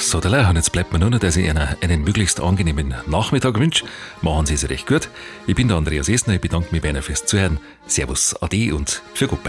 Sodala. Und jetzt bleibt mir nur noch, dass ich Ihnen einen möglichst angenehmen Nachmittag wünsche. Machen Sie es recht gut. Ich bin der Andreas Esner, ich bedanke mich bei Ihnen fürs Zuhören. Servus, Ade und für Gott.